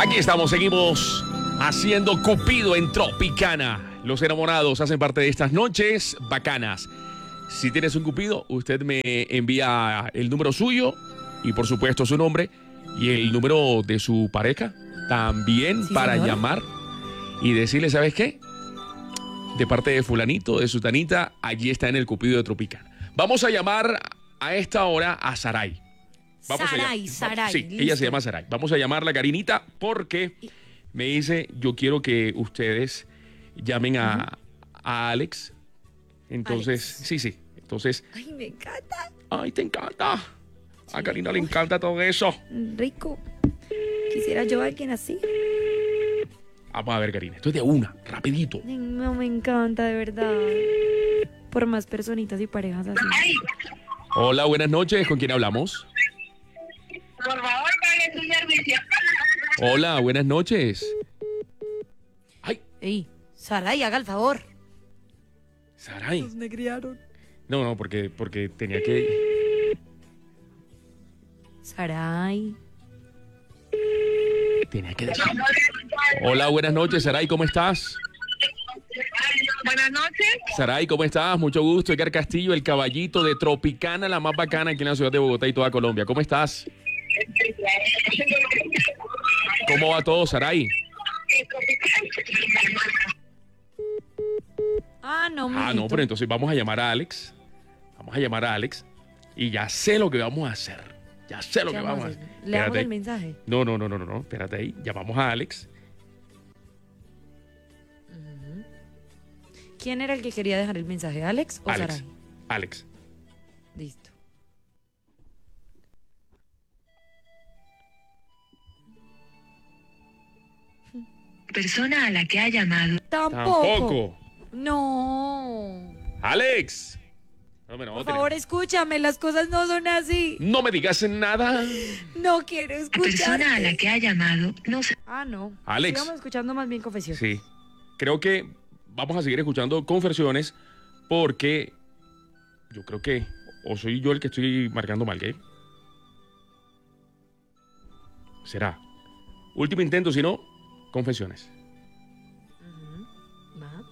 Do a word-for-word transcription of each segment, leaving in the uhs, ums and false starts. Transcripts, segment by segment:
Aquí estamos, seguimos haciendo Cupido en Tropicana. Los enamorados hacen parte de estas noches bacanas. Si tienes un Cupido, usted me envía el número suyo y por supuesto su nombre y el número de su pareja también, sí, para señor, llamar y decirle, ¿sabes qué? De parte de fulanito, de sutanita, allí está en el Cupido de Tropicana. Vamos a llamar a esta hora a Saray. Vamos Saray, a Saray. Sí, listo. Ella se llama Saray. Vamos a llamarla, Karinita, porque me dice, yo quiero que ustedes llamen a, uh-huh. a Alex. Entonces, Alex. sí, sí. Entonces. Ay, me encanta. Ay, te encanta. Sí, a Karina le encanta todo eso. Rico. Quisiera yo a alguien así. Vamos a ver, Karina. Esto es de una, rapidito. No, me encanta, de verdad. Por más personitas y parejas así. Hola, buenas noches. ¿Con quién hablamos? Por favor, pague su servicio. Hola, buenas noches. Ay. Ey, Saray, haga el favor. Saray. Nos negriaron. No, no, porque, porque tenía que... Saray. Tenía que decir. Hola, buenas noches, Saray, ¿cómo estás? Buenas noches. Saray, ¿cómo estás? Mucho gusto. Edgar Castillo, el caballito de Tropicana, la más bacana aquí en la ciudad de Bogotá y toda Colombia. ¿Cómo estás? ¿Cómo va todo, Saray? Ah, no, mijito. Ah, no, pero entonces vamos a llamar a Alex. Vamos a llamar a Alex y ya sé lo que vamos a hacer. Ya sé lo que vamos a hacer. ¿Le damos el mensaje? No, no, no, no, no, no. Espérate ahí. Llamamos a Alex. Uh-huh. ¿Quién era el que quería dejar el mensaje? ¿Alex o Alex. Saray? Alex. Listo. Persona a la que ha llamado. Tampoco. Tampoco. No. Alex. No, no, Por favor, escúchame, las cosas no son así. No me digas nada. No quiero escuchar. La persona a la que ha llamado no se... Ah, no. Alex. Sigamos escuchando más bien confesiones. Sí. Creo que vamos a seguir escuchando confesiones porque yo creo que o soy yo el que estoy marcando mal, ¿qué? Será. Último intento, si no, confesiones. Uh-huh. ¿Va?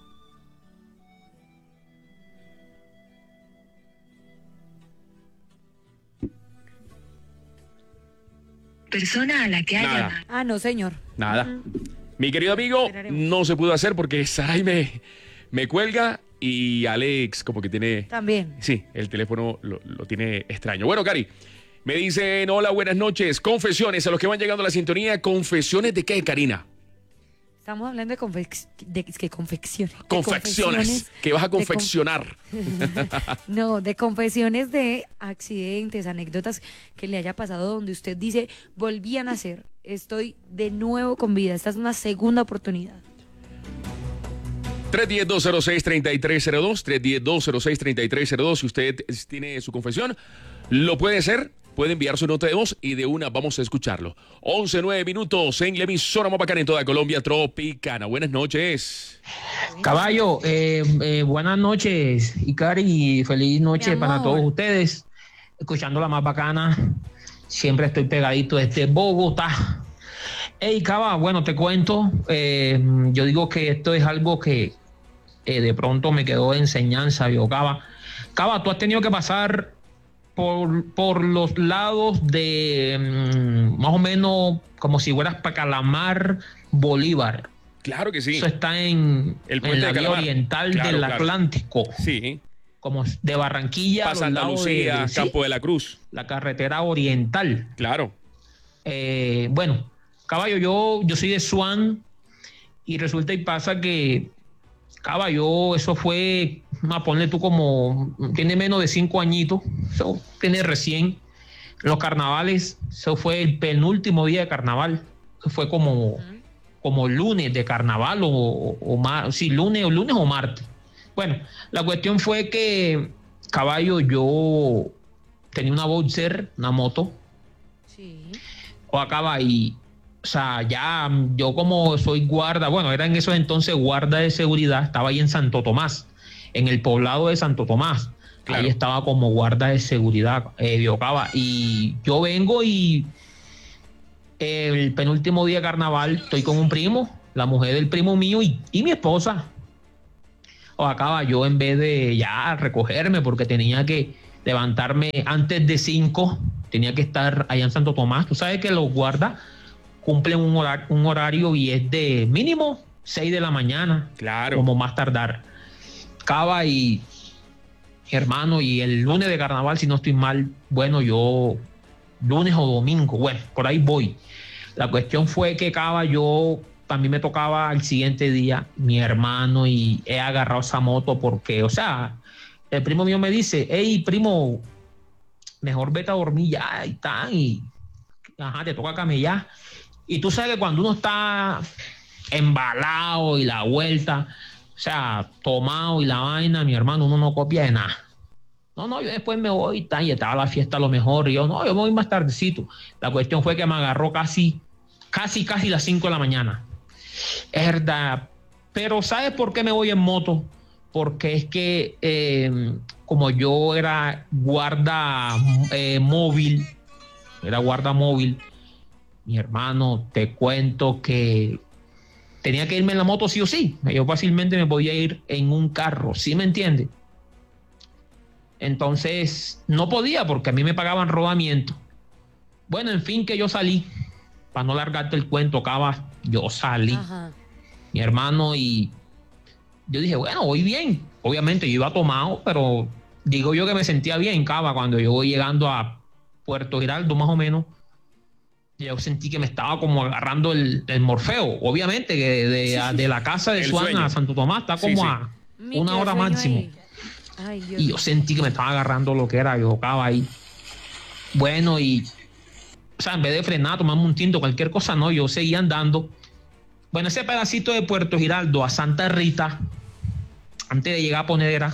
Persona a la que ha Nada. llamado. Ah, no, señor. Nada. Uh-huh. Mi querido amigo, Esperaremos. no se pudo hacer porque Saray me, me cuelga y Alex como que tiene... También. Sí, el teléfono lo, lo tiene extraño. Bueno, Cari, me dicen, hola, buenas noches. Confesiones, a los que van llegando a la sintonía, ¿confesiones de qué, Karina? Estamos hablando de, confec de que confecciones. de Confecciones, que vas a confeccionar. Con... no, de confesiones de accidentes, anécdotas que le haya pasado donde usted dice, volví a nacer, estoy de nuevo con vida, esta es una segunda oportunidad. tres uno cero, dos cero seis, tres tres cero dos, tres uno cero, dos cero seis, tres tres cero dos. Si usted tiene su confesión, lo puede hacer, puede enviar su nota de voz y de una vamos a escucharlo. once, nueve minutos en la emisora más bacana en toda Colombia, Tropicana. Buenas noches. Caballo, eh, eh, buenas noches, Icari, y feliz noche para todos ustedes. Escuchando la más bacana, siempre estoy pegadito desde Bogotá. Hey, Caba, bueno, te cuento, eh, yo digo que esto es algo que eh, de pronto me quedó de enseñanza, yo, Caba. Caba, tú has tenido que pasar por, por los lados de mm, más o menos como si fueras para Calamar, Bolívar. Claro que sí. Eso está en, El en la de vía oriental claro, del claro. Atlántico. Sí. Como de Barranquilla Para Santa Lucía, de, Campo sí, de la Cruz. la carretera oriental. Claro. Eh, bueno, caballo, yo, yo soy de Swan y resulta y pasa que, caballo, eso fue, a ponle tú como, tiene menos de cinco añitos, eso tiene recién, los carnavales, eso fue el penúltimo día de carnaval, eso fue como, como lunes de carnaval o, o, o mar, sí, lunes, o lunes o martes. Bueno, la cuestión fue que, caballo, yo tenía una Boxer, una moto, Sí. o acaba y, o sea, ya yo como soy guarda, bueno, era en esos entonces guarda de seguridad, estaba ahí en Santo Tomás, en el poblado de Santo Tomás. Claro. Ahí estaba como guarda de seguridad, eh, Biocaba. Y yo vengo y el penúltimo día de carnaval estoy con un primo, la mujer del primo mío y, y mi esposa. O acaba yo en vez de ya recogerme porque tenía que levantarme antes de cinco, tenía que estar allá en Santo Tomás. Tú sabes que los guardas cumplen un horario, un horario y es de mínimo seis de la mañana. Claro. Como más tardar. Cava y hermano, y el lunes de carnaval, si no estoy mal, bueno, yo lunes o domingo, bueno, por ahí voy. La cuestión fue que Cava, yo también me tocaba al siguiente día, mi hermano, y he agarrado esa moto porque, o sea, el primo mío me dice, hey, primo, mejor vete a dormir ya y tal, y ajá, te toca camellar. Y tú sabes que cuando uno está embalado y la vuelta, o sea, tomado y la vaina, mi hermano, uno no copia de nada. No, no, yo después me voy y tal, y estaba la fiesta a lo mejor, y yo, no, yo me voy más tardecito. La cuestión fue que me agarró casi, casi, casi las cinco de la mañana. Es verdad. Pero ¿sabes por qué me voy en moto? Porque es que eh, como yo era guarda eh, móvil, era guarda móvil, mi hermano, te cuento que tenía que irme en la moto sí o sí. Yo fácilmente me podía ir en un carro, ¿sí me entiendes? Entonces no podía porque a mí me pagaban rodamiento. Bueno, en fin, que yo salí. Para no largarte el cuento, Cava, yo salí. Ajá. Mi hermano, y yo dije, bueno, voy bien. Obviamente yo iba tomado, pero digo yo que me sentía bien, Cava, cuando yo voy llegando a Puerto Giraldo, más o menos. Yo sentí que me estaba como agarrando el, el morfeo. Obviamente que de, de, sí, de la casa de Swan a Santo Tomás está como sí, sí. a Mi una hora máximo. Ay, y yo sentí que me estaba agarrando lo que era, yo Cava ahí. Bueno, y o sea, en vez de frenar, tomarme un tinto, cualquier cosa, no, yo seguía andando. Bueno, ese pedacito de Puerto Giraldo a Santa Rita, antes de llegar a Ponedera,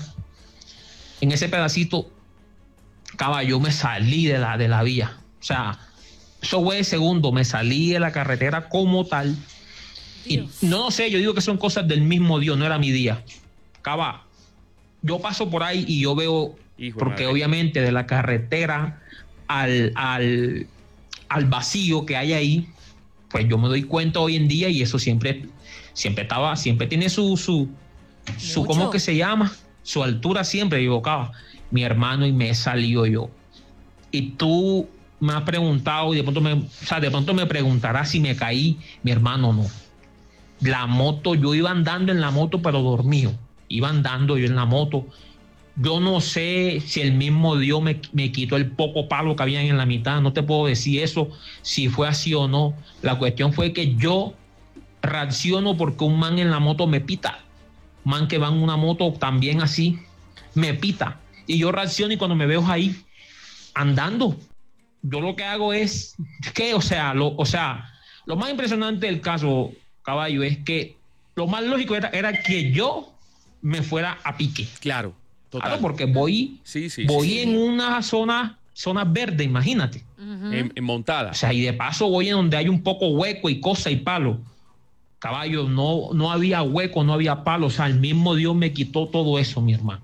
en ese pedacito, caballo, me salí de la, de la vía. O sea, eso fue de segundo, me salí de la carretera como tal. Dios. Y no, no sé, yo digo que son cosas del mismo Dios, no era mi día. Caba, yo paso por ahí y yo veo, hijo, porque madre. Obviamente de la carretera al... al al vacío que hay ahí, pues yo me doy cuenta hoy en día, y eso siempre, siempre estaba, siempre tiene su, su, su ¿cómo que se llama? Su altura siempre, equivocaba. Mi hermano, y me salió yo. Y tú me has preguntado, y de pronto me, o sea, de pronto me preguntarás si me caí. Mi hermano, no. La moto, yo iba andando en la moto, pero dormido. Iba andando yo en la moto. Yo no sé si el mismo Dios me, me quitó el poco palo que había en la mitad. No te puedo decir eso, si fue así o no. La cuestión fue que yo reacciono porque un man en la moto me pita. Un man que va en una moto también así, me pita. Y yo reacciono, y cuando me veo ahí andando, yo lo que hago es que, o sea, lo, o sea, lo más impresionante del caso, caballo, es que lo más lógico era, era que yo me fuera a pique. Claro. Total. Claro, porque voy, sí, sí, voy sí, en sí. una zona, zona verde, imagínate. Uh-huh. en, en montada. O sea, y de paso voy en donde hay un poco hueco y cosa y palo. Caballo, no, no había hueco, no había palo. O sea, el mismo Dios me quitó todo eso, mi hermano.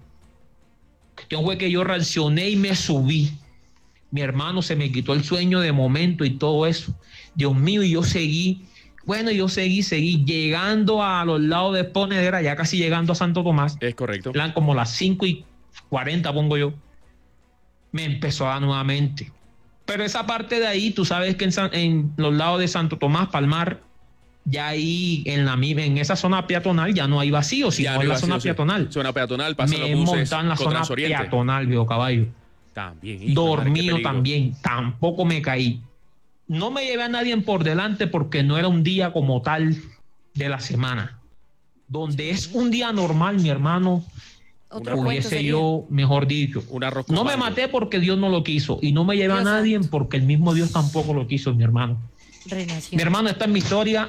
La cuestión fue que yo reaccioné y me subí. Mi hermano, se me quitó el sueño de momento y todo eso. Dios mío, y yo seguí. Bueno, yo seguí, seguí, llegando a los lados de Ponedera, ya casi llegando a Santo Tomás. Es correcto. Eran como las cinco y cuarenta, pongo yo. Me empezó a dar nuevamente. Pero esa parte de ahí, tú sabes que en, San, en los lados de Santo Tomás, Palmar, ya ahí en la en esa zona peatonal ya no hay vacío, sino ya no hay la vacío, zona sí. peatonal. Zona peatonal, pasan me los buses. Me he montado en la zona peatonal, viejo caballo. También. Hijo, dormido madre, también. Tampoco me caí. No me llevé a nadie por delante porque no era un día como tal de la semana. Donde es un día normal, mi hermano, hubiese yo, mejor dicho. No me maté porque Dios no lo quiso. Y no me llevé Dios a nadie santo. Porque el mismo Dios tampoco lo quiso, mi hermano. Renación. Mi hermano, esta es mi historia.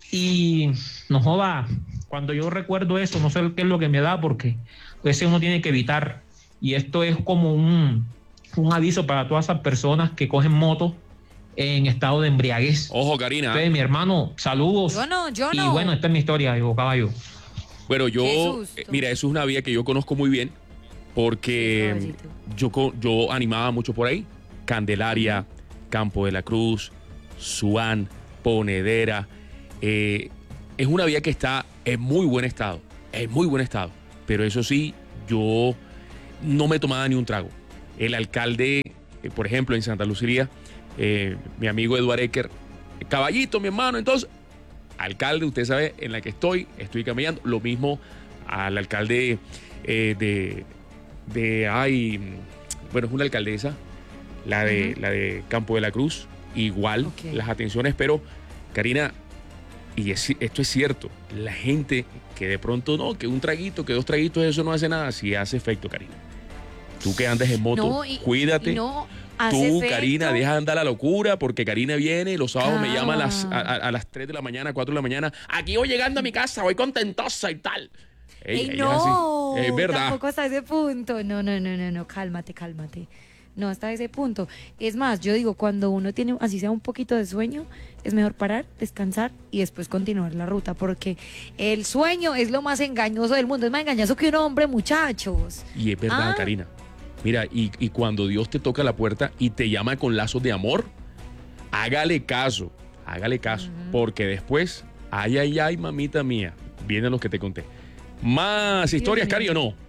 Y no joda, cuando yo recuerdo eso, no sé qué es lo que me da, porque ese uno tiene que evitar. Y esto es como un, un aviso para todas esas personas que cogen motos en estado de embriaguez. Ojo, Karina. Entonces, mi hermano, saludos. Yo no, yo y no. bueno, esta es mi historia, digo, caballo. Bueno, yo, eh, mira, eso es una vía que yo conozco muy bien, porque yo, yo animaba mucho por ahí. Candelaria, Campo de la Cruz, Swan, Ponedera. Eh, es una vía que está en muy buen estado, en muy buen estado. Pero eso sí, yo no me tomaba ni un trago. El alcalde, eh, por ejemplo, en Santa Lucía, eh, mi amigo Eduardo Ecker, caballito, mi hermano, entonces, alcalde, usted sabe en la que estoy, estoy caminando. Lo mismo al alcalde eh, de, de, ay, bueno, es una alcaldesa, la de, uh-huh. la de Campo de la Cruz, igual, okay. Las atenciones, pero, Karina, y es, esto es cierto, la gente que de pronto no, que un traguito, que dos traguitos, eso no hace nada, sí hace efecto, Karina. Tú que andas en moto, no, y, cuídate. Y no Tú, efecto. Karina, deja de andar la locura, porque Karina viene, los sábados ah. me llama a las, a, a las tres de la mañana, cuatro de la mañana. Aquí voy llegando a mi casa, voy contentosa y tal. Ey, Ey, no, es, es verdad. Tampoco hasta ese punto. No, no, no, no, no, cálmate, cálmate. No, hasta ese punto. Es más, yo digo, cuando uno tiene, así sea un poquito de sueño, es mejor parar, descansar y después continuar la ruta, porque el sueño es lo más engañoso del mundo. Es más engañoso que un hombre, muchachos. Y es verdad, ¿Ah? Karina. Mira, y, y cuando Dios te toca la puerta y te llama con lazos de amor, hágale caso, hágale caso, uh-huh. porque después, ay, ay, ay, mamita mía, vienen los que te conté. Más historias, Cari, ¿o no?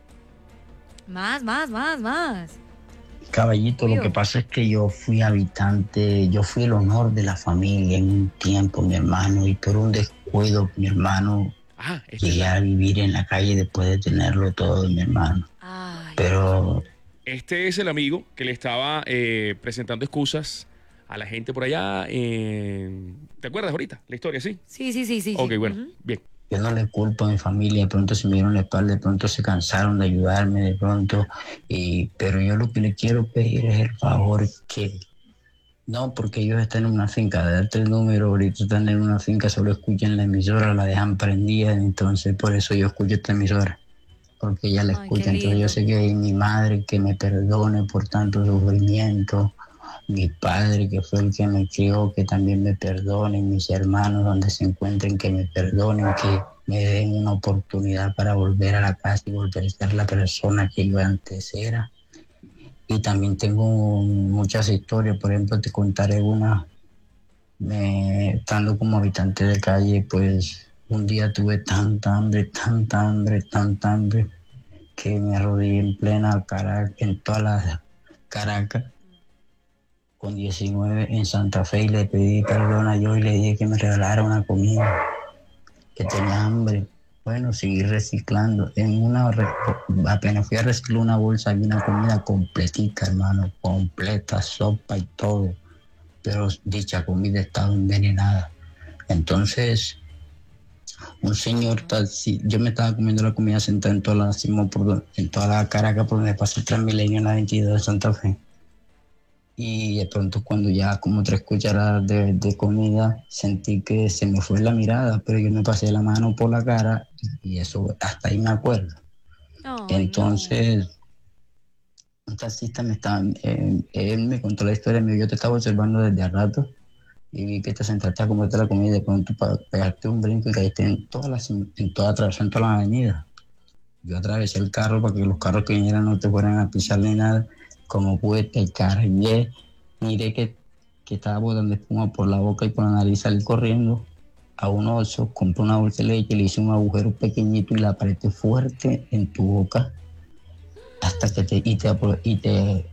Más, más, más, más. Caballito, lo que pasa es que yo fui habitante, yo fui el honor de la familia en un tiempo, mi hermano, y por un descuido, mi hermano, ah, este llegué a vivir en la calle después de tenerlo todo, mi hermano. Ay, pero... Este es el amigo que le estaba eh, presentando excusas a la gente por allá. En... ¿Te acuerdas ahorita la historia, sí? Sí, sí, sí, sí. Ok, sí. bueno, uh-huh. bien. Yo no le culpo a mi familia, de pronto se me dieron la espalda, de pronto se cansaron de ayudarme, de pronto, y, pero yo lo que le quiero pedir es el favor que, no porque ellos están en una finca, de darte el número, ahorita están en una finca, solo escuchan la emisora, la dejan prendida, entonces por eso yo escucho esta emisora, porque ella la escucha. Ay, entonces yo sé que hay mi madre que me perdone por tanto sufrimiento, mi padre que fue el que me crió, que también me perdone, mis hermanos donde se encuentren que me perdonen, que me den una oportunidad para volver a la casa y volver a ser la persona que yo antes era. Y también tengo muchas historias, por ejemplo te contaré una, me, estando como habitante de calle, pues un día tuve tanta hambre, tanta hambre, tanta hambre, que me arrodillé en plena Caracas, en toda la Caracas, con diecinueve en Santa Fe, y le pedí perdón a Dios y le dije que me regalara una comida, que tenía hambre. Bueno, seguí reciclando. En una, apenas fui a reciclar una bolsa, había una comida completica, hermano, completa, sopa y todo, pero dicha comida estaba envenenada. Entonces, un señor taxi, yo me estaba comiendo la comida sentada en toda la, por, en toda la Caracas, por donde pasa el Transmilenio en la veintidós de Santa Fe. Y de pronto cuando ya como tres cucharadas de, de comida sentí que se me fue la mirada, pero yo me pasé la mano por la cara y eso hasta ahí me acuerdo. Oh, entonces no. Un taxista me estaba, eh, él me contó la historia, me dijo, yo te estaba observando desde hace rato y vi que te sentaste a comerte la comida y de pronto pegaste un brinco y caíste en toda la, en toda, en toda la avenida. Yo atravesé el carro para que los carros que vinieran no te fueran a pisar ni nada. Como pude, te cargué, miré que, que estaba botando espuma por la boca y por la nariz, salí corriendo a un oso, compré una bolsa de leche, le hice un agujero pequeñito y la apreté fuerte en tu boca hasta que te, y te, y te,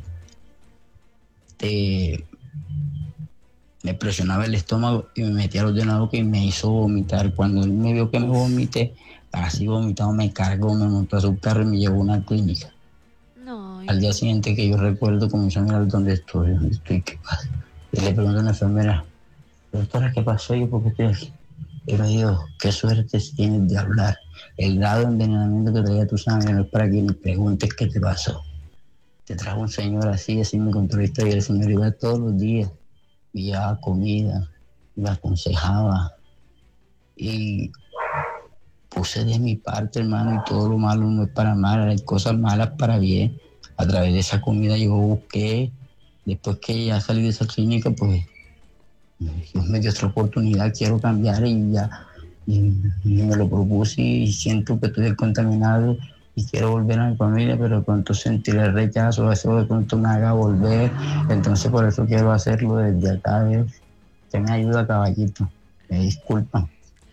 te me presionaba el estómago y me metía los dedos en la boca y me hizo vomitar. Cuando él me vio que me vomité, así vomitado, me cargó, me montó a su carro y me llevó a una clínica. No, al día siguiente que yo recuerdo, comenzó a mirar dónde estoy, dónde estoy, qué pasa. Y le pregunto a la enfermera, doctora, ¿qué pasó? Yo, ¿por qué estoy aquí? Y me dijo, qué suerte tienes de hablar. El grado de envenenamiento que traía tu sangre no es para que me preguntes qué te pasó. Te trajo un señor así, así me contó la historia. El señor iba todos los días, me llevaba comida, me aconsejaba. Y puse de mi parte, hermano, y todo lo malo no es para mal, hay cosas malas para bien. A través de esa comida yo busqué, después que ya salí de esa clínica, pues Dios me dio otra oportunidad, quiero cambiar y ya y, y me lo propuse y siento que estoy contaminado y quiero volver a mi familia, pero de pronto sentir el rechazo, eso de pronto me haga volver, entonces por eso quiero hacerlo desde acá, ¿ves? Usted me ayuda, caballito. Me disculpa.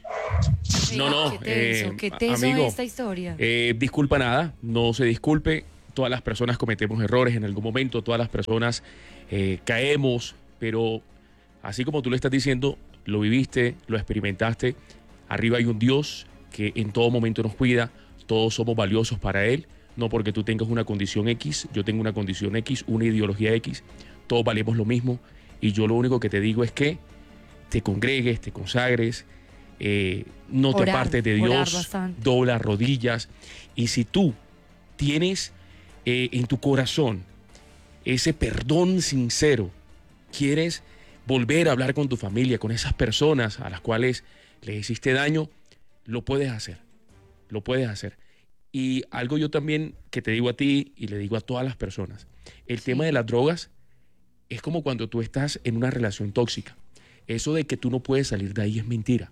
No, no, ¿Qué tenso, eh, qué tenso amigo, esta historia? Eh, disculpa nada, no se disculpe. Todas las personas cometemos errores en algún momento, todas las personas eh, caemos, pero así como tú le estás diciendo, lo viviste, lo experimentaste. Arriba hay un Dios que en todo momento nos cuida, todos somos valiosos para Él, no porque tú tengas una condición X, yo tengo una condición X, una ideología X, todos valemos lo mismo, y yo lo único que te digo es que te congregues, te consagres, eh, no te Orar, apartes de orar Dios, bastante. dobla rodillas, y si tú tienes eh, en tu corazón ese perdón sincero, quieres volver a hablar con tu familia, con esas personas a las cuales le hiciste daño, lo puedes hacer, lo puedes hacer. Y algo yo también que te digo a ti y le digo a todas las personas, el Sí. tema de las drogas es como cuando tú estás en una relación tóxica. Eso de que tú no puedes salir de ahí es mentira.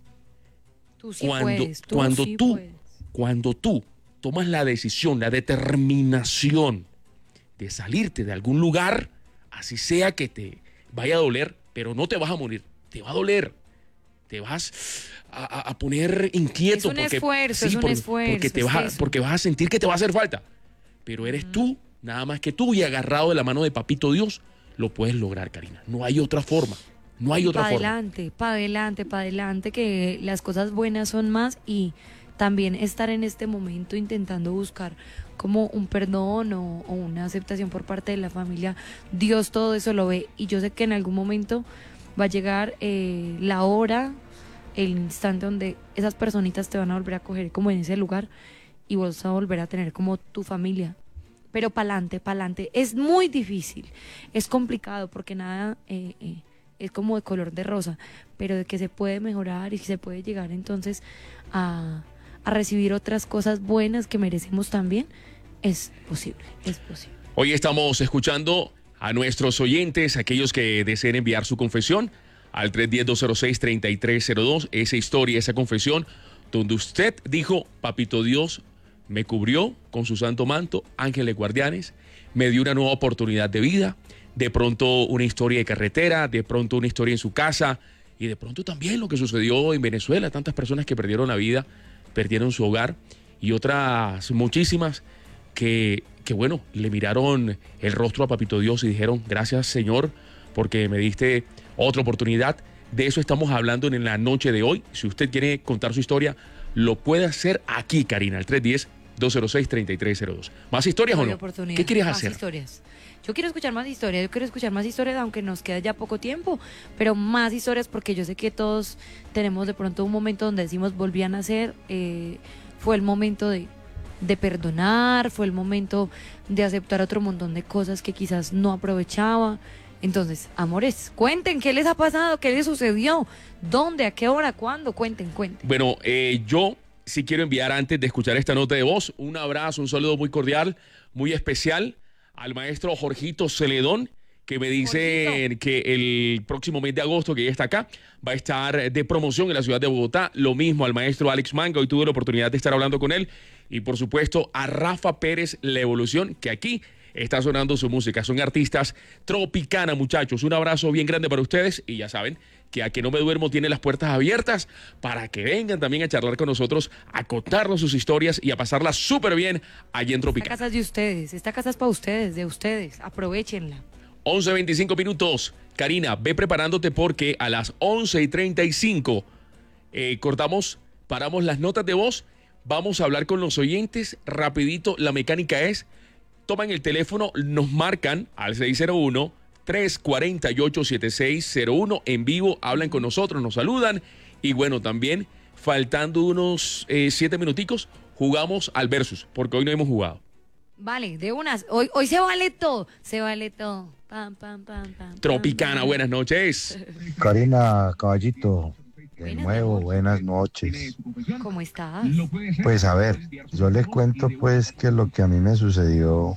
Tú sí cuando puedes, tú cuando sí tú, puedes. cuando tú tomas la decisión, la determinación de salirte de algún lugar, así sea que te vaya a doler, pero no te vas a morir, te va a doler. Te vas a, a- a poner inquieto. Es un esfuerzo, es un por- esfuerzo, Porque, te es vas a, eso. porque vas a sentir que te va a hacer falta. Pero eres tú, nada más que tú, y agarrado de la mano de Papito Dios, lo puedes lograr, Karina. No hay otra forma. No hay otra Para forma. adelante, para adelante, para adelante, que las cosas buenas son más, y también estar en este momento intentando buscar como un perdón o, o una aceptación por parte de la familia. Dios todo eso lo ve, y yo sé que en algún momento va a llegar eh, la hora, el instante donde esas personitas te van a volver a coger como en ese lugar y vos a volver a tener como tu familia. Pero pa'lante, pa'lante. Es muy difícil, es complicado porque nada eh, eh, es como de color de rosa, pero de que se puede mejorar y que se puede llegar entonces a, a recibir otras cosas buenas que merecemos también, es posible, es posible. Hoy estamos escuchando a nuestros oyentes, aquellos que deseen enviar su confesión al tres uno cero, dos cero seis, tres tres cero dos, esa historia, esa confesión, donde usted dijo, Papito Dios me cubrió con su santo manto, ángeles guardianes, me dio una nueva oportunidad de vida, de pronto una historia de carretera, de pronto una historia en su casa, y de pronto también lo que sucedió en Venezuela, tantas personas que perdieron la vida, perdieron su hogar, y otras muchísimas que, que bueno, le miraron el rostro a Papito Dios y dijeron, gracias Señor, porque me diste otra oportunidad. De eso estamos hablando en la noche de hoy. Si usted quiere contar su historia, lo puede hacer aquí, Karina, al tres uno cero, dos cero seis, tres tres cero dos. ¿Más historias o Hay no? oportunidad. ¿Qué quieres Más hacer? historias. Yo quiero escuchar más historias, yo quiero escuchar más historias, aunque nos queda ya poco tiempo, pero más historias, porque yo sé que todos tenemos de pronto un momento donde decimos volví a nacer, eh, fue el momento de, de perdonar, fue el momento de aceptar otro montón de cosas que quizás no aprovechaba. Entonces, amores, cuenten qué les ha pasado, qué les sucedió, dónde, a qué hora, cuándo, cuenten, cuenten. Bueno, eh, yo sí quiero enviar, antes de escuchar esta nota de voz, un abrazo, un saludo muy cordial, muy especial al maestro Jorgito Celedón, que me dice Jorgito. que el próximo mes de agosto, que ya está acá, va a estar de promoción en la ciudad de Bogotá. Lo mismo al maestro Alex Manga, hoy tuve la oportunidad de estar hablando con él. Y por supuesto a Rafa Pérez, La Evolución, que aquí está sonando su música. Son artistas Tropicana, muchachos. Un abrazo bien grande para ustedes, y ya saben que A Que No Me Duermo tiene las puertas abiertas para que vengan también a charlar con nosotros, a contarnos sus historias y a pasarla súper bien allí en Esta Tropicana. casa es de ustedes, esta casa es para ustedes, de ustedes, aprovechenla. once veinticinco minutos. Karina, ve preparándote porque a las once y treinta y cinco eh, cortamos, paramos las notas de voz. Vamos a hablar con los oyentes rapidito. La mecánica es, toman el teléfono, nos marcan al seis cero uno, tres cuatro ocho, siete seis cero uno en vivo, hablan con nosotros, nos saludan. Y bueno, también, faltando unos eh, siete minuticos, jugamos al Versus, porque hoy no hemos jugado. Vale, de unas. Hoy, hoy se vale todo. Se vale todo. Pam, pam, pam, pam. Tropicana, pam. buenas noches. Karina, caballito, de Buenas nuevo, noches. buenas noches. ¿Cómo estás? Pues a ver, yo les cuento pues que lo que a mí me sucedió,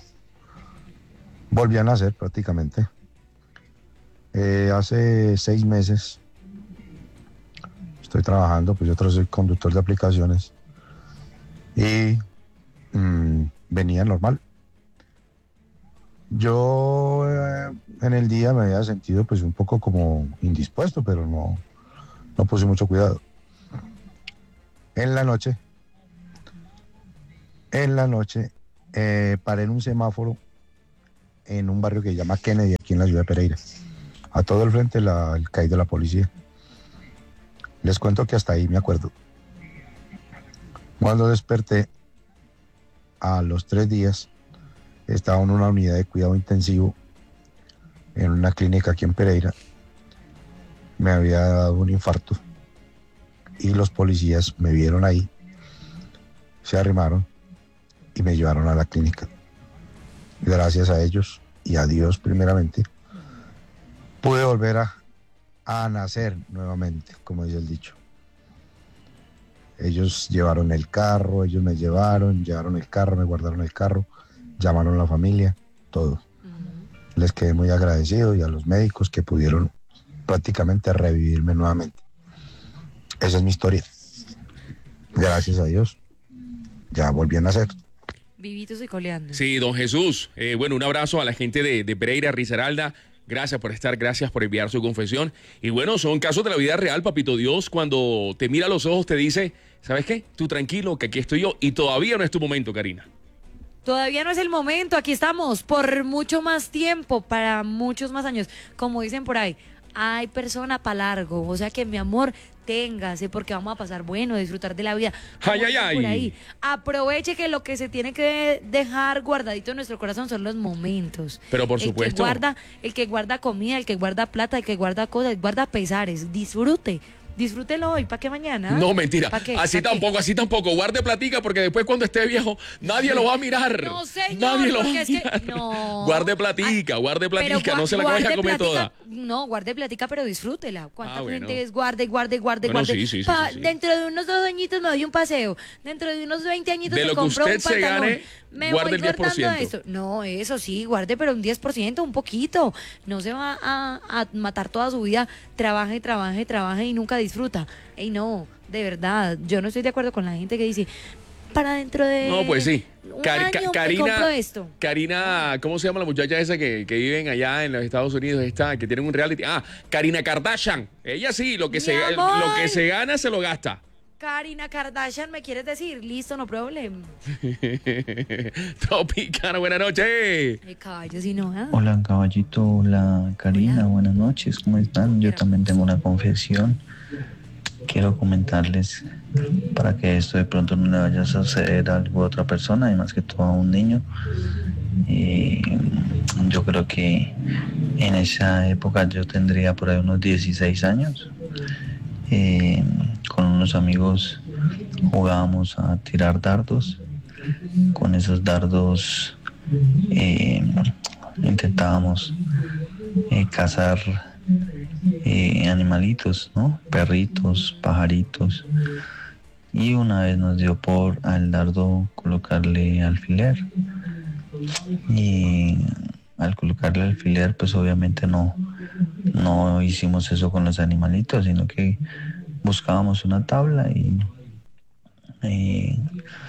volví a nacer prácticamente. Eh, hace seis meses estoy trabajando, pues yo tra- soy conductor de aplicaciones y mm, venía normal. Yo eh, en el día me había sentido pues un poco como indispuesto, pero no, no puse mucho cuidado. En la noche, en la noche, eh, paré en un semáforo en un barrio que se llama Kennedy, aquí en la ciudad de Pereira. A todo el frente la, el C A I de la policía. Les cuento que hasta ahí me acuerdo. Cuando desperté, a los tres días, estaba en una unidad de cuidado intensivo en una clínica aquí en Pereira. Me había dado un infarto y los policías me vieron ahí, se arrimaron y me llevaron a la clínica. Gracias a ellos y a Dios primeramente, pude volver a, a nacer nuevamente, como dice el dicho. Ellos llevaron el carro, ellos me llevaron, llevaron el carro, me guardaron el carro, llamaron a la familia, todo. Uh-huh. Les quedé muy agradecido y a los médicos que pudieron prácticamente revivirme nuevamente. Esa es mi historia. Gracias a Dios, ya volví a nacer. Vivitos y coleando. Sí, don Jesús. Eh, bueno, un abrazo a la gente de, de Pereira, Risaralda. Gracias por estar, gracias por enviar su confesión. Y bueno, son casos de la vida real, papito Dios, cuando te mira a los ojos, te dice, ¿sabes qué? Tú tranquilo, que aquí estoy yo. Y todavía no es tu momento, Karina. Todavía no es el momento, aquí estamos por mucho más tiempo, para muchos más años. Como dicen por ahí, hay persona para largo, o sea que mi amor, téngase porque vamos a pasar bueno, disfrutar de la vida. Ay, ay, ay. Por ahí. Aproveche que lo que se tiene que dejar guardadito en nuestro corazón son los momentos. Pero por el supuesto. Que guarda, el que guarda comida, el que guarda plata, el que guarda cosas, el que guarda pesares. Disfrute. Disfrútelo hoy, ¿para qué mañana? No, mentira. qué? Así tampoco, qué? así tampoco. Guarde platica porque después cuando esté viejo, nadie lo va a mirar. No, señor, nadie lo va a es mirar. Que, no. Guarde platica, guarde platica, Pero, no se la vaya a comer platica, toda. No, guarde platica, pero disfrútela. ¿Cuánta Ah, bueno. gente es guarde, guarde, guarde, Bueno, guarde? sí, sí, sí, Pa, sí, sí. Dentro de unos dos añitos me doy un paseo. Dentro de unos veinte añitos De me lo que compro usted un se pantalón. gane, me guarde voy el diez por ciento. guardando eso. No, eso sí, guarde, pero un diez por ciento, un poquito. No se va a, a matar toda su vida. Trabaje, trabaje, trabaje y nunca disfruta. Ey, no, de verdad. Yo no estoy de acuerdo con la gente que dice, para dentro de... No, pues sí. Un Cari- año Ca- me Karina, compro esto. Karina, ¿cómo se llama la muchacha esa que, que viven allá en los Estados Unidos? Esta, que tienen un reality. Ah, Karina Kardashian. Ella sí, lo que, Mi se, amor. lo que se gana se lo gasta. Karina Kardashian, ¿me quieres decir? Listo, no problem. Tropicana, buenas noches. Me callo si no, ¿ah? Hola caballito, hola Karina, Hola. buenas noches, ¿cómo están? Yo también tengo una confesión. Quiero comentarles para que esto de pronto no le vaya a suceder a alguna otra persona, y más que todo a un niño. Eh, yo creo que en esa época yo tendría por ahí unos dieciséis años. Eh, con unos amigos jugábamos a tirar dardos. Con esos dardos eh, intentábamos eh, cazar eh, animalitos, ¿no? Perritos, pajaritos. Y una vez nos dio por al dardo colocarle alfiler. Y al colocarle alfiler, pues obviamente no, no hicimos eso con los animalitos, sino que buscábamos una tabla y eh,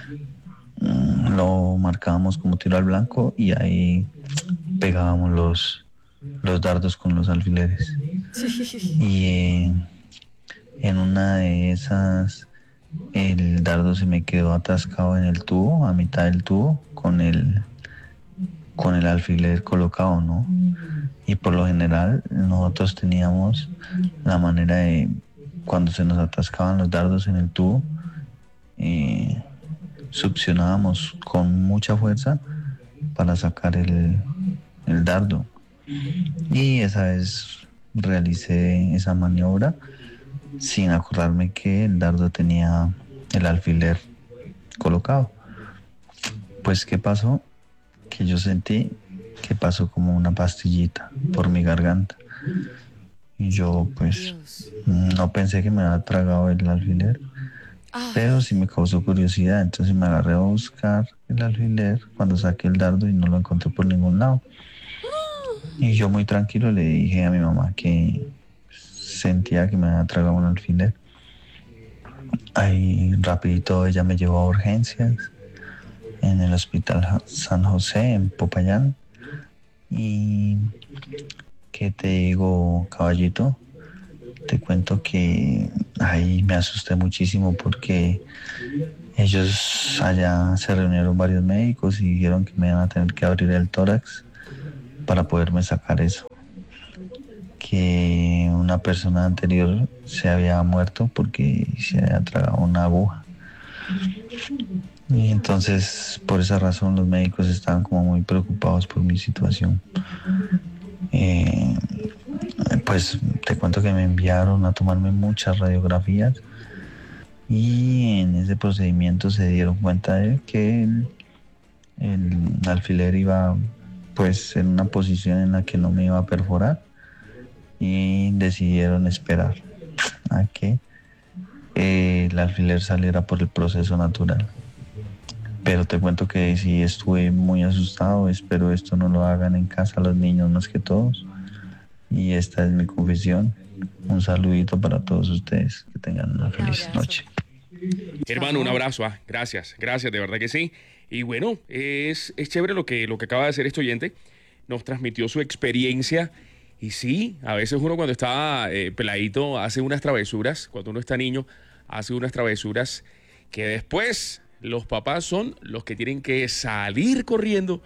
lo marcábamos como tiro al blanco y ahí pegábamos los, los dardos con los alfileres. Y eh, en una de esas el dardo se me quedó atascado en el tubo, a mitad del tubo, con el con el alfiler colocado, ¿no? Y por lo general nosotros teníamos la manera de, cuando se nos atascaban los dardos en el tubo, eh, succionábamos con mucha fuerza para sacar el, el dardo. Y esa vez realicé esa maniobra sin acordarme que el dardo tenía el alfiler colocado. Pues, ¿qué pasó? Que yo sentí que pasó como una pastillita por mi garganta. Y yo, pues, Dios. no pensé que me había tragado el alfiler, Ah, pero sí me causó curiosidad. Entonces me agarré a buscar el alfiler cuando saqué el dardo y no lo encontré por ningún lado. Y yo muy tranquilo le dije a mi mamá que sentía que me había tragado un alfiler. Ahí rapidito ella me llevó a urgencias en el hospital San José en Popayán. Y ¿qué te digo, caballito? Te cuento que ahí me asusté muchísimo porque ellos allá se reunieron varios médicos y dijeron que me iban a tener que abrir el tórax para poderme sacar eso. Que una persona anterior se había muerto porque se había tragado una aguja. Y entonces por esa razón los médicos estaban como muy preocupados por mi situación. Eh, pues te cuento que me enviaron a tomarme muchas radiografías y en ese procedimiento se dieron cuenta de que el, el alfiler iba pues en una posición en la que no me iba a perforar y decidieron esperar a que eh, el alfiler saliera por el proceso natural. Pero te cuento que sí estuve muy asustado, espero esto no lo hagan en casa los niños más que todos. Y esta es mi confesión. Un saludito para todos ustedes, que tengan una feliz noche. Hermano, un abrazo, ah, gracias, gracias, de verdad que sí. Y bueno, es, es chévere lo que, lo que acaba de hacer este oyente, nos transmitió su experiencia. Y sí, a veces uno cuando está eh, peladito hace unas travesuras, cuando uno está niño hace unas travesuras que después los papás son los que tienen que salir corriendo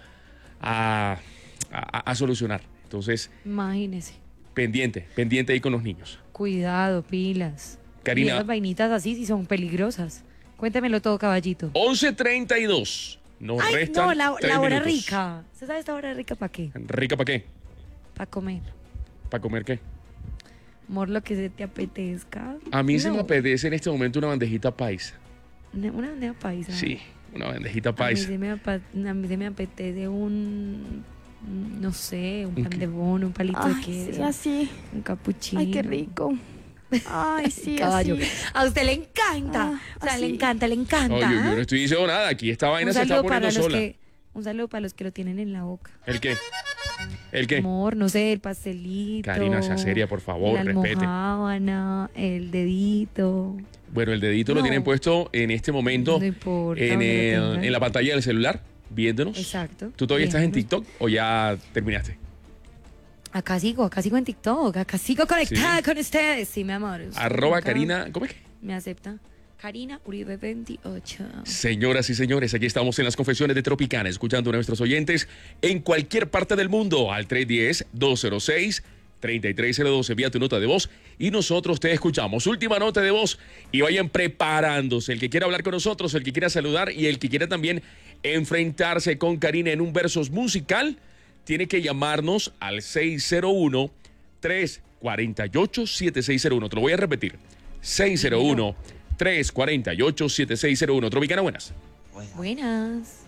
a, a, a solucionar. Entonces, imagínese. Pendiente, pendiente ahí con los niños. Cuidado, pilas. Karina. Y esas vainitas así sí son peligrosas. Cuéntemelo todo, caballito. once treinta y dos. Nos Ay, restan no, la, tres la hora minutos. rica. ¿Usted sabe esta hora rica para qué? ¿Rica para qué? Para comer. ¿Para comer qué? Amor, lo que se te apetezca. A mí no. se me apetece en este momento una bandejita paisa. Una una bandeja paisa. Sí, una bandejita A mí, paisa. se me, apa- a mí se me apetece un, no sé, un ¿Un pan qué? de bono, un palito Ay, de queso, sí, así. un capuchino. Ay, qué rico. Ay, sí, Caballo. así. A usted le encanta. Ah, o sea, le así. encanta, le encanta. No, yo, yo ¿ah? no estoy diciendo nada. Aquí esta vaina un se está saludo para poniendo los sola. que, un saludo para los que lo tienen en la boca. ¿El qué? ¿El qué? Amor, no sé, el pastelito. Karina, sea seria, por favor, la respete. almojábana, el dedito. Bueno, el dedito lo No. tienen puesto en este momento No importa, en, donde lo el- tengan. en la pantalla del celular, viéndonos. Exacto. ¿Tú todavía estás en viéndonos. TikTok o ya terminaste? Acá sigo, acá sigo en TikTok, acá sigo conectada Sí. con ustedes. Sí, mi amor. usted Arroba acá Karina, ¿cómo es que? Me acepta. Karina Uribe veintiocho. Señoras y señores, aquí estamos en las confesiones de Tropicana, escuchando a nuestros oyentes en cualquier parte del mundo al tres uno cero, dos cero seis, tres tres cero dos. Envía tu nota de voz y nosotros te escuchamos. Última nota de voz y vayan preparándose. El que quiera hablar con nosotros, el que quiera saludar y el que quiera también enfrentarse con Karina en un versus musical, tiene que llamarnos al seis cero uno, tres cuatro ocho, siete seis cero uno. Te lo voy a repetir. seis cero uno, tres cuatro ocho, siete seis cero uno. Tropicana, buenas. Buenas.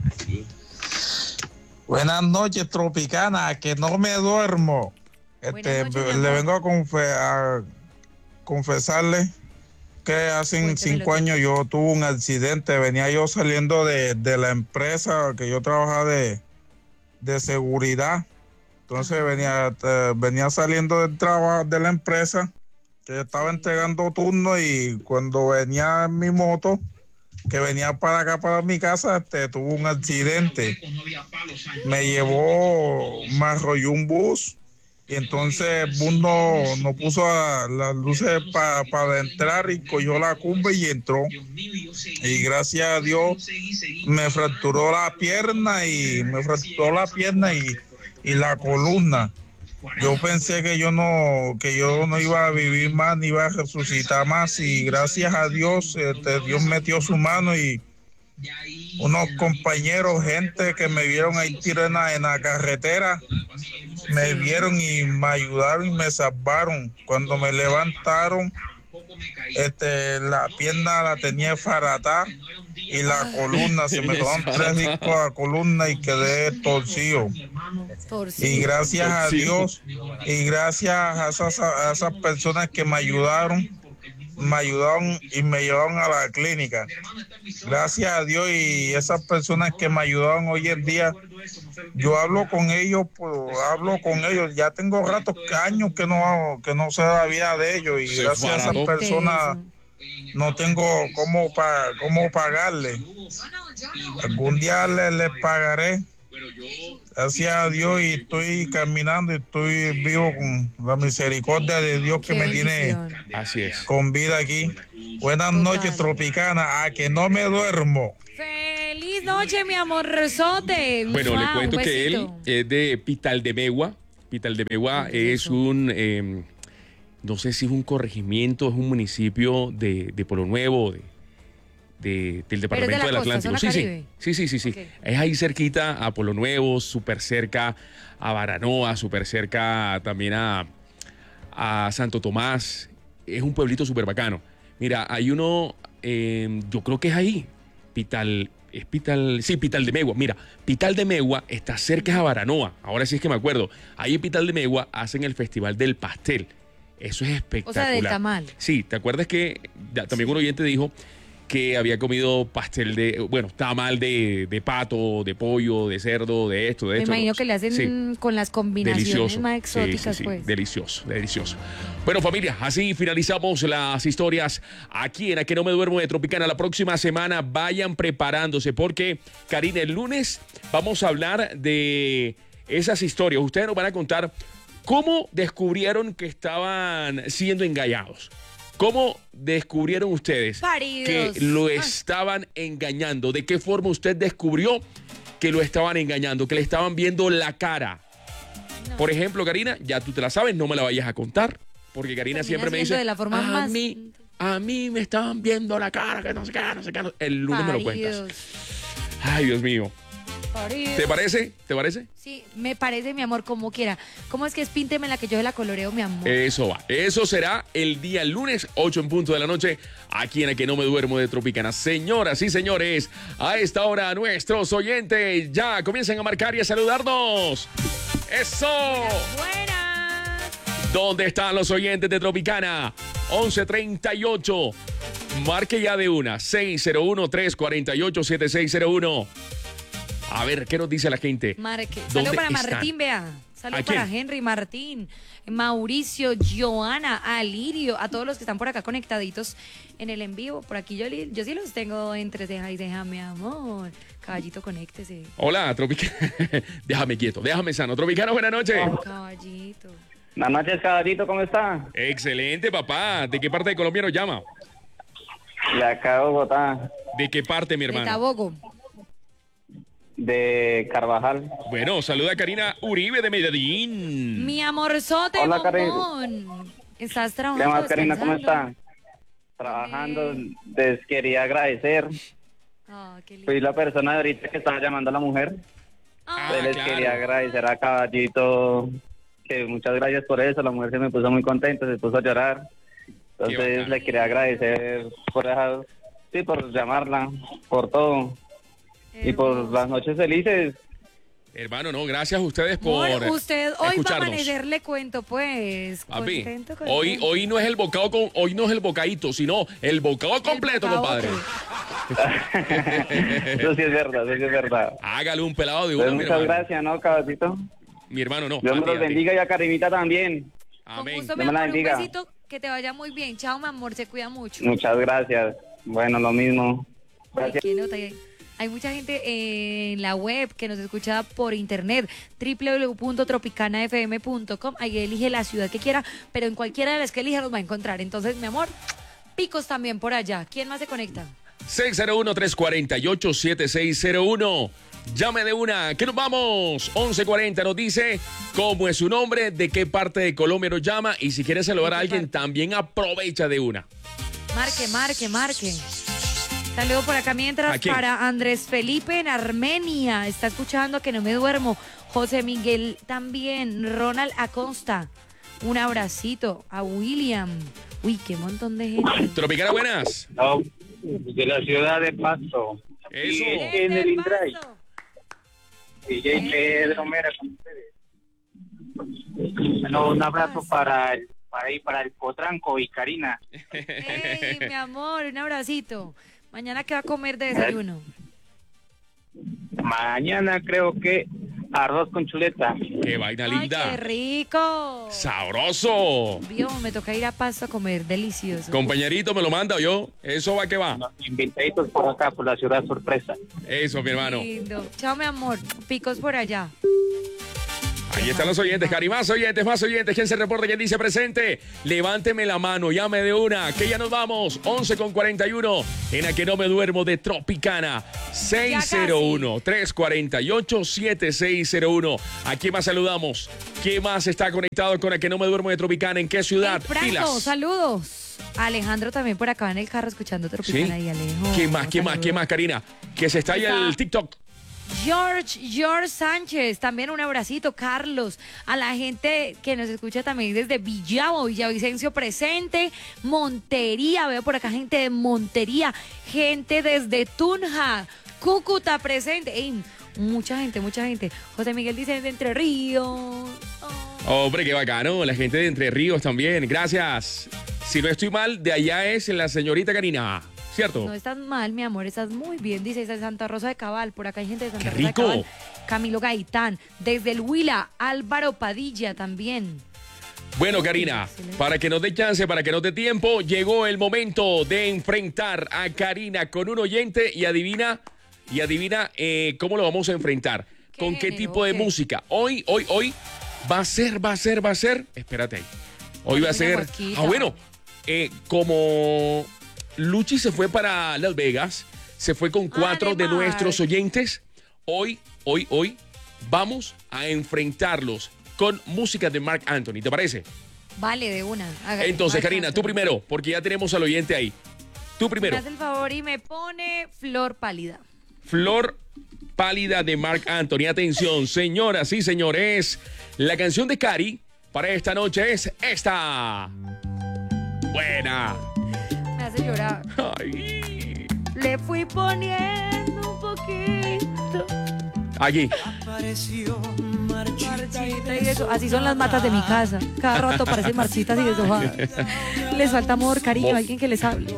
Buenas noches, Tropicana, que no me duermo. Este, Buenas noches, mi le amor. vengo a, confe- a confesarle que hace Cuéntemelo cinco todo. años yo tuve un accidente. Venía yo saliendo de, de la empresa que yo trabajaba de, de seguridad. Entonces venía, eh, venía saliendo del trabajo de la empresa, que estaba entregando turno, y cuando venía en mi moto, que venía para acá, para mi casa, este, tuvo un accidente. Me llevó, me arrolló un bus, y entonces el bus no, no puso a- las luces para pa entrar y cogió la curva y entró. Y gracias a Dios me fracturó la pierna y me fracturó la pierna y, y la columna. Yo pensé que yo no, que yo no iba a vivir más, ni iba a resucitar más, y gracias a Dios, este, Dios metió su mano, y unos compañeros, gente que me vieron ahí tirado en la, en la carretera, me vieron y me ayudaron y me salvaron. Cuando me levantaron, este, la pierna la tenía faratada y la columna, se me quedaron tres discos a la columna y quedé torcido. Y gracias a Dios y gracias a esas, a esas personas que me ayudaron, me ayudaron y me llevaron a la clínica. Gracias a Dios y esas personas que me ayudaron hoy en día, yo hablo con ellos, pues, hablo con ellos. Ya tengo ratos, años que no, que no sé la vida de ellos, y Se gracias a esas farató. personas no tengo cómo, pa, cómo pagarle. Algún día les le pagaré, Gracias a Dios y estoy caminando y estoy vivo con la misericordia de Dios que Qué me tiene bendición. Así es. con vida aquí. Buenas Total. noches, Tropicana, a que no me duermo. Feliz noche, mi amorzote. Bueno, Mua, le cuento un que él besito. es de Pitaldemegua. Pitaldemegua ¿Dónde es es eso? un, eh, no sé si es un corregimiento, es un municipio de, de Polo Nuevo, de, de- del departamento la del costa, Atlántico. zona Sí, sí, Caribe. sí, sí, sí, sí. Ok. Es ahí cerquita a Polo Nuevo, súper cerca a Baranoa, súper cerca también a, a Santo Tomás. Es un pueblito súper bacano. Mira, hay uno, eh, yo creo que es ahí, Pital, es Pital, sí, Pitaldemegua. Mira, Pitaldemegua está cerca a Baranoa. Ahora sí es que me acuerdo. Ahí en Pitaldemegua hacen el Festival del Pastel. Eso es espectacular. O sea, del tamal. Sí, ¿te acuerdas que ya, también un oyente dijo que había comido pastel de, bueno, tamal de, de pato, de pollo, de cerdo, de esto, de Me esto? imagino que le hacen Sí. con las combinaciones Delicioso. más Sí, exóticas, sí, sí. pues. Delicioso, delicioso. Bueno, familia, así finalizamos las historias aquí en A Que No Me Duermo de Tropicana. La próxima semana vayan preparándose porque, Karina, el lunes vamos a hablar de esas historias. Ustedes nos van a contar cómo descubrieron que estaban siendo engañados. ¿Cómo descubrieron ustedes Paridos. que lo Ah. estaban engañando? ¿De qué forma usted descubrió que lo estaban engañando, que le estaban viendo la cara? No. Por ejemplo, Karina, ya tú te la sabes, no me la vayas a contar, porque Karina Termina siempre me siendo dice, de la forma a más- mí, a mí me estaban viendo la cara, que no sé qué, no sé qué. no-". El lunes me lo cuentas. Paridos. Ay, Dios mío. Paridos. ¿Te parece? ¿Te parece? Sí, me parece, mi amor, como quiera. ¿Cómo es que es pínteme la que yo la coloreo, mi amor? Eso va. Eso será el día lunes, ocho en punto de la noche, aquí en A Que No Me Duermo de Tropicana. Señoras y señores, a esta hora nuestros oyentes ya comienzan a marcar y a saludarnos. ¡Eso! Buenas. ¿Dónde están los oyentes de Tropicana? once treinta y ocho. Marque ya de una. seis cero uno, tres cuatro ocho, siete seis cero uno. A ver, ¿qué nos dice la gente? Marque. ¿Dónde Saludo para están? Martín, vea. Saludo ¿A para quién? Henry, Martín, Mauricio, Joana, Alirio, a todos los que están por acá conectaditos en el en vivo. Por aquí yo, li- yo sí los tengo entre ceja y ceja, mi amor. Caballito, conéctese. Hola, Tropicana. Déjame quieto, déjame sano. Tropicana, buenas noches. Caballito. Buenas noches, caballito, ¿cómo está? Excelente, papá. ¿De qué parte de Colombia nos llama? De acá de Bogotá, ¿De qué parte, mi De hermano? Tabogo. de Carvajal. Bueno, saluda a Karina Uribe de Medellín. Mi amorzote, Hola, Karen. bombón. ¿Estás ¿Qué trabajando? más, Karina, cómo descansando? está? Trabajando, les quería agradecer. Ah, qué lindo. Fui la persona de ahorita que estaba llamando a la mujer. Ah, Entonces les claro. quería agradecer a Caballito, que muchas gracias por eso. La mujer se me puso muy contenta, se puso a llorar. Qué Entonces bacán. le quería agradecer por dejar, sí, por llamarla, por todo. Y por Hermoso. las noches felices. Hermano, no, gracias a ustedes por Amor, usted hoy va a escucharnos. amanecer, le cuento, pues. Papi, Contento, hoy, contento. hoy no es el bocado con, hoy no es el bocadito, sino el bocado completo, bocabote. compadre. Eso sí es verdad, eso sí es verdad. Hágale un pelado de uno, Pues mi muchas hermano. gracias, ¿no, Caballito? Mi hermano, no. Dios me a ti, los a ti. bendiga y a Karimita también. Con Amén. gusto, mi Dios me la amor, un bendiga. besito, que te vaya muy bien. Chao, mi amor, se cuida mucho. Muchas gracias. Bueno, lo mismo. Ay, Gracias. qué nota. Hay- Hay mucha gente en la web que nos escucha por internet, doble u doble u doble u punto tropicana f m punto com. Ahí elige la ciudad que quiera, pero en cualquiera de las que elija nos va a encontrar. Entonces, mi amor, picos también por allá. ¿Quién más se conecta? seis cero uno, tres cuatro ocho, siete seis cero uno. Llame de una, que nos vamos. once cuarenta nos dice cómo es su nombre, de qué parte de Colombia nos llama y si quiere saludar a alguien también aprovecha de una. Marque, marque, marque. Saludo por acá ¿A mientras quién? para Andrés Felipe en Armenia. Está escuchando que no me duermo. José Miguel también. Ronald Acosta. Un abracito a William. Uy, qué montón de gente. Tropicana, buenas. No, de la ciudad de Pasto. Eso. en el Indray. Paso. D J Pedro Mera con ustedes. Bueno, un abrazo para el, para, ahí, para el Potranco y Karina. Ey, mi amor, un abracito. Mañana, ¿qué va a comer de desayuno? Mañana creo que Arroz con chuleta. Qué vaina Ay, linda. qué rico. Sabroso. Vio, me toca ir a Pasto a comer, delicioso. Compañerito, me lo manda yo. Eso va que va. Los invitaditos por acá, por la ciudad sorpresa. Eso, mi hermano. Lindo. Chao, mi amor. Picos por allá. Ahí están los oyentes, Cari. Más oyentes, más oyentes. ¿Quién se reporta? ¿Quién dice presente? Levánteme la mano, llame de una, que ya nos vamos. once con cuarenta y uno en A Que No Me Duermo de Tropicana. seis cero uno, tres cuatro ocho, siete seis cero uno. ¿A quién más saludamos? ¿Quién más está conectado con A Que No Me Duermo de Tropicana? ¿En qué ciudad? Hey, Franco, Pilas. saludos. Alejandro también por acá en el carro escuchando Tropicana. ¿Sí? Y Alejo. ¿Quién más? ¿Quién más? ¿Quién más, Karina? Que se está ahí Está- el TikTok. George, George Sánchez, también un abracito, Carlos, a la gente que nos escucha también desde Villavo, Villavicencio presente, Montería, veo por acá gente de Montería, gente desde Tunja, Cúcuta presente, ey, mucha gente, mucha gente. José Miguel dice de Entre Ríos. Oh. Hombre, qué bacano. La gente de Entre Ríos también. Gracias. Si no estoy mal, de allá es la señorita Karina. ¿Cierto? No estás mal, mi amor, estás muy bien. Dice de Santa Rosa de Cabal, por acá hay gente de Santa ¡Qué Rosa rico! de Cabal. Camilo Gaitán, desde el Huila, Álvaro Padilla también. Bueno, Karina, para que nos dé chance, para que nos dé tiempo, llegó el momento de enfrentar a Karina con un oyente y adivina, y adivina eh, cómo lo vamos a enfrentar. ¿Qué ¿Con qué género? tipo de ¿Qué? música? Hoy, hoy, hoy va a ser, va a ser, va a ser. Espérate ahí. Hoy va a Una ser. guasquita. Ah, bueno, eh, como Luchi se fue para Las Vegas, se fue con cuatro de Además. nuestros oyentes. Hoy, hoy, hoy vamos a enfrentarlos con música de Marc Anthony. ¿Te parece? Vale, de una. hágale. Entonces, Marc Karina, tú Anthony. primero, porque ya tenemos al oyente ahí. Tú primero. Me hace el favor y me pone Flor Pálida. Flor Pálida de Marc Anthony. Atención, señoras y señores. La canción de Cari para esta noche es esta. Buena. Me hace llorar. Ay. Le fui poniendo un poquito. Aquí. Marchita y eso. Así son las matas de mi casa. Cada rato parecen marchitas y deshojadas. Les falta amor, cariño, Mo- alguien que les hable.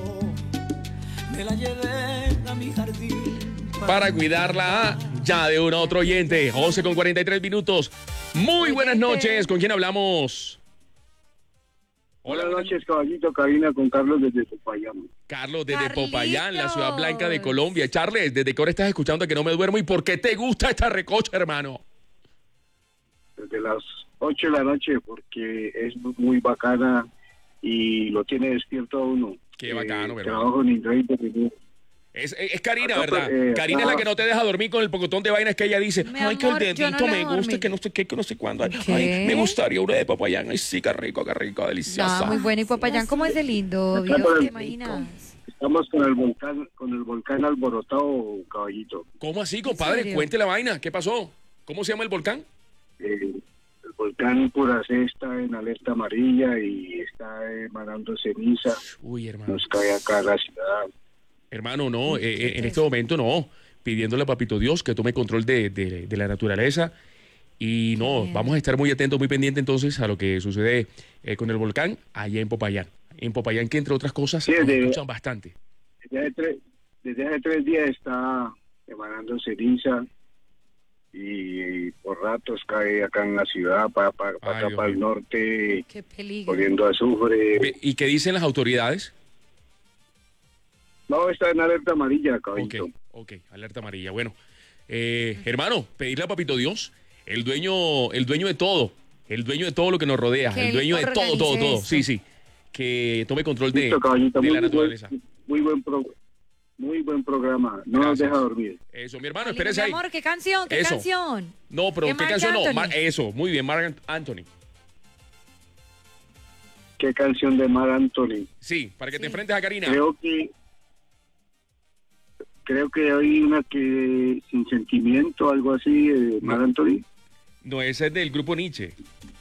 Para cuidarla ya de un otro oyente. once con cuarenta y tres minutos. Muy buenas Oyente. noches. ¿Con quién hablamos? Hola, Buenas noches, caballito, Karina, con Carlos desde Popayán. Carlos, desde Carlitos. Popayán, la ciudad blanca de Colombia. Charles, ¿desde qué hora estás escuchando Que No Me Duermo? ¿Y por qué te gusta esta recocha, hermano? Desde las ocho de la noche, porque es muy bacana y lo tiene despierto a uno. Qué bacano, Eh, ¿verdad? Trabajo en Indreíble, que- Es, es, es Karina, Acá, ¿verdad? eh, Karina es acá- la que no te deja dormir con el pocotón de vainas que ella dice. Mi Ay, que el amor, yo dedito no le me dejo gusta, dormir. que no sé qué, que no sé cuándo. Ay, ¿Qué? me gustaría uno de Popayán. Ay, sí, qué rico, qué rico, deliciosa. Ah, muy bueno. Y Popayán, ¿cómo es de lindo? Acá Dios, por el- ¿te imaginas? Estamos con el volcán, con el volcán alborotado, caballito. ¿Cómo así, compadre? serio? Cuente la vaina. ¿Qué pasó? ¿Cómo se llama el volcán? Eh, el volcán Puracé está en alerta amarilla y está emanando ceniza. Uy, hermano. Nos cae acá a la ciudad. Hermano, no, eh, eh, en este momento no. Pidiéndole a Papito Dios que tome control de, de- de la naturaleza. Y no, Bien. vamos a estar muy atentos, muy pendientes entonces a lo que sucede eh, con el volcán allá en Popayán. En Popayán, que entre otras cosas, Sí, nos de- escuchan bastante. Desde hace, tres, desde hace tres días está emanando ceniza y, por ratos cae acá en la ciudad, para, para, Ay, acá Dios para el mío. norte, Qué peligro. poniendo azufre. Ve, ¿Y qué dicen las autoridades? No, está en alerta amarilla, Ok, caballito. ok, alerta amarilla. Bueno, eh, hermano, pedirle a Papito Dios, el dueño, el dueño de todo, el dueño de todo lo que nos rodea, Que el él dueño de todo, todo, organice todo. esto. Sí, sí. Que tome control de, Listo, caballito, de muy, la naturaleza. buen, muy buen pro- muy buen programa. No nos Gracias. deja dormir. Eso, mi hermano, Ay, espérese mi ahí. amor, ¿qué canción? ¿Qué Eso. canción? No, pero ¿Qué ¿qué, Marc canción no? Anthony? Mar- eso, muy bien, Marc Anthony. ¿Qué canción de Mar Anthony? Sí, para que Sí. te enfrentes a Karina. Creo que creo que hay una que sin sentimiento, algo así, de Mar No. Anthony. No, ese es del grupo Nietzsche.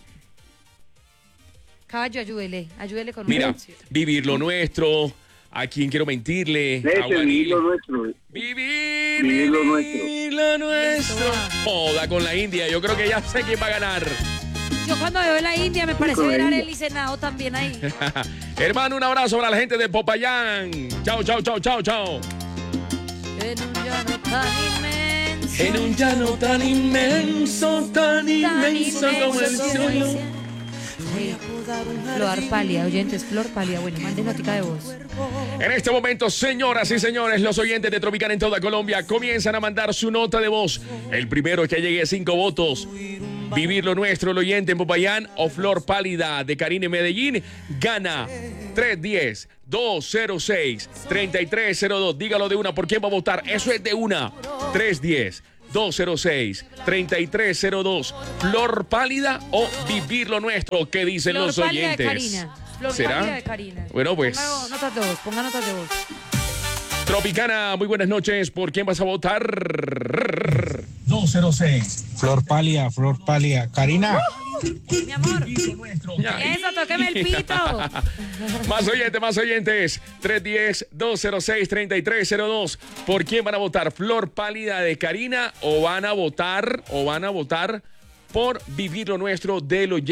Caballo, ayúdele, ayúdele con una Mira, canción. vivir lo nuestro, a quien quiero mentirle, Ese, Aguanile. vivir lo nuestro. Vivir, Vivir lo vivir lo nuestro. Joda con la India, yo creo que ya sé quién va a ganar. Yo cuando veo la India me parece con ver a ella. Arely Senado también ahí. Hermano, un abrazo para la gente de Popayán. Chao, chao, chao, chao, chao. En un llano tan inmenso. En un llano tan inmenso, tan, Tan inmenso, como el inmenso como cielo. el cielo. Flor pálida, oyentes, flor pálida. Bueno, manden notica de voz. En este momento, señoras y señores, los oyentes de Tropicana en toda Colombia comienzan a mandar su nota de voz. El primero que llegue a cinco votos. Vivir lo nuestro, el oyente en Popayán o Flor Pálida de Karina en Medellín, gana tres uno cero, dos cero seis, tres tres cero dos. Dígalo de una, ¿por quién va a votar? Eso es de una. tres uno cero, dos cero seis, tres tres cero dos. Flor Pálida o Vivir lo nuestro, ¿qué dicen Flor los pálida oyentes? de Karina. Flor ¿Será? pálida de Karina. Bueno, pues. Ponga notas de voz, ponga notas de voz. Tropicana, muy buenas noches. ¿Por quién vas a votar? dos cero seis. Flor pálida, flor pálida. Karina. Mi amor. Eso, tóqueme el pito. Más oyentes, más oyentes. tres uno cero, dos cero seis, tres tres cero dos. ¿Por quién van a votar? ¿Flor Pálida de Karina o van a votar o van a votar por Vivir lo nuestro de los